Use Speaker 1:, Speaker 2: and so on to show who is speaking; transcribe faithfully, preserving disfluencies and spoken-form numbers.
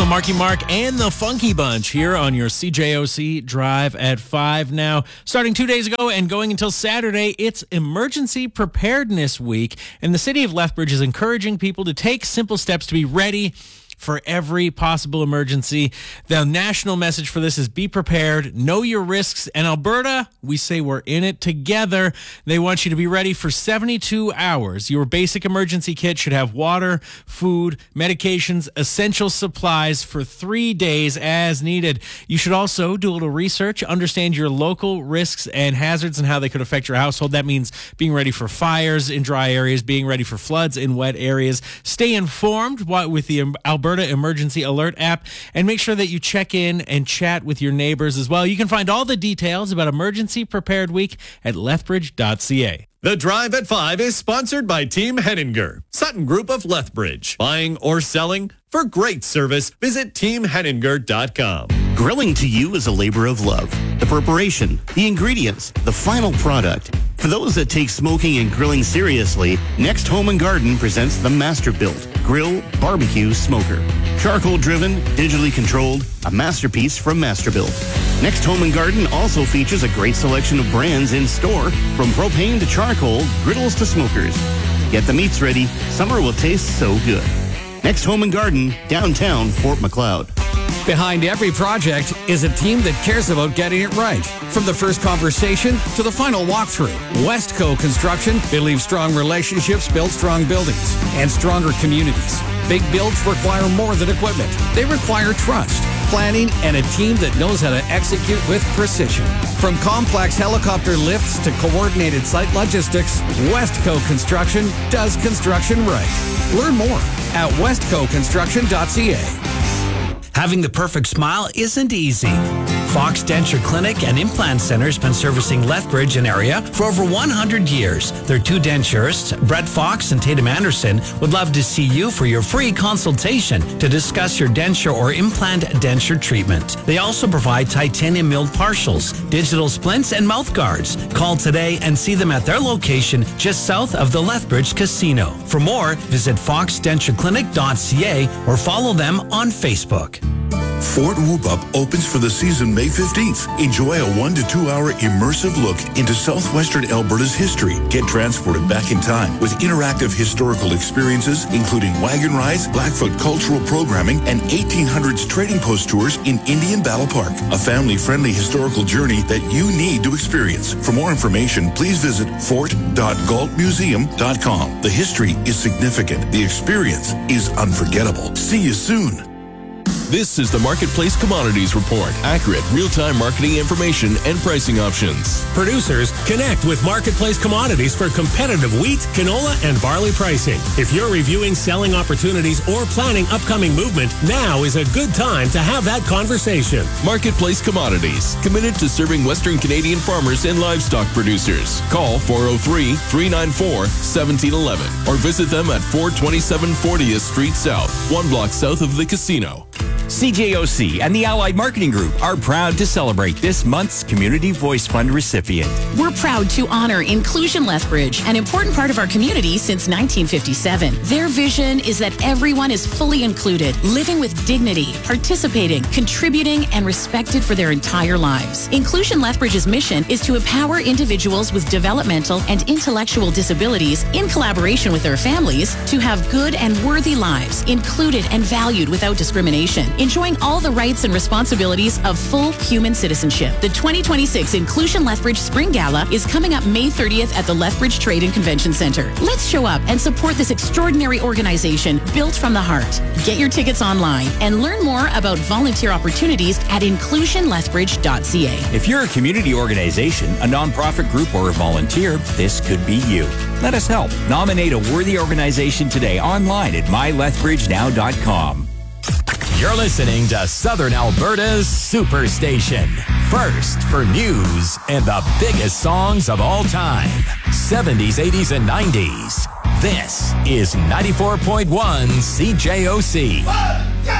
Speaker 1: little Marky Mark and the Funky Bunch here on your C J O C Drive at five now. Starting two days ago and going until Saturday, it's Emergency Preparedness Week, and the city of Lethbridge is encouraging people to take simple steps to be ready for every possible emergency. The national message for this is be prepared, know your risks. And Alberta, we say we're in it together. They want you to be ready for seventy-two hours. Your basic emergency kit should have water, food, medications, essential supplies for three days as needed. You should also do a little research, understand your local risks and hazards and how they could affect your household. That means being ready for fires in dry areas, being ready for floods in wet areas. Stay informed with the Alberta Emergency Alert app, and make sure that you check in and chat with your neighbors as well. You can find all the details about Emergency Prepared Week at lethbridge dot c a.
Speaker 2: The Drive at five is sponsored by Team Henninger, Sutton Group of Lethbridge. Buying or selling? For great service, visit team henninger dot com.
Speaker 3: Grilling to you is a labor of love. The preparation, the ingredients, the final product. For those that take smoking and grilling seriously, Next Home and Garden presents the Masterbuilt Grill Barbecue Smoker. Charcoal-driven, digitally controlled, a masterpiece from Masterbuilt. Next Home and Garden also features a great selection of brands in store, from propane to charcoal, griddles to smokers. Get the meats ready. Summer will taste so good. Next Home and Garden, downtown Fort McLeod.
Speaker 4: Behind every project is a team that cares about getting it right. From the first conversation to the final walkthrough, Westco Construction believes strong relationships build strong buildings and stronger communities. Big builds require more than equipment. They require trust, planning, and a team that knows how to execute with precision. From complex helicopter lifts to coordinated site logistics, Westco Construction does construction right. Learn more at westco construction dot c a.
Speaker 5: Having the perfect smile isn't easy. Fox Denture Clinic and Implant Center has been servicing Lethbridge and area for over one hundred years. Their two denturists, Brett Fox and Tatum Anderson, would love to see you for your free consultation to discuss your denture or implant denture treatment. They also provide titanium milled partials, digital splints, and mouth guards. Call today and see them at their location just south of the Lethbridge Casino. For more, visit fox denture clinic dot c a or follow them on Facebook.
Speaker 6: Fort Whoop-Up opens for the season May fifteenth. Enjoy a one to two hour immersive look into southwestern Alberta's history. Get transported back in time with interactive historical experiences, including wagon rides, Blackfoot cultural programming, and eighteen hundreds trading post tours in Indian Battle Park. A family-friendly historical journey that you need to experience. For more information, please visit fort dot galt museum dot com. The history is significant. The experience is unforgettable. See you soon.
Speaker 7: This is the Marketplace Commodities Report. Accurate, real-time marketing information and pricing options.
Speaker 8: Producers, connect with Marketplace Commodities for competitive wheat, canola, and barley pricing. If you're reviewing selling opportunities or planning upcoming movement, now is a good time to have that conversation.
Speaker 7: Marketplace Commodities, committed to serving Western Canadian farmers and livestock producers. Call four oh three, three nine four, one seven one one or visit them at four twenty-seven fortieth Street South, one block south of the casino.
Speaker 9: C J O C and the Allied Marketing Group are proud to celebrate this month's Community Voice Fund recipient.
Speaker 10: We're proud to honor Inclusion Lethbridge, an important part of our community since nineteen fifty-seven. Their vision is that everyone is fully included, living with dignity, participating, contributing, and respected for their entire lives. Inclusion Lethbridge's mission is to empower individuals with developmental and intellectual disabilities in collaboration with their families to have good and worthy lives, included and valued without discrimination, enjoying all the rights and responsibilities of full human citizenship. The twenty twenty-six Inclusion Lethbridge Spring Gala is coming up May thirtieth at the Lethbridge Trade and Convention Center. Let's show up and support this extraordinary organization built from the heart. Get your tickets online and learn more about volunteer opportunities at inclusion lethbridge dot c a.
Speaker 9: If you're a community organization, a nonprofit group, or a volunteer, this could be you. Let us help. Nominate a worthy organization today online at my lethbridge now dot com.
Speaker 11: You're listening to Southern Alberta's Superstation. First for news and the biggest songs of all time. seventies, eighties, and nineties. This is ninety-four point one C J O C.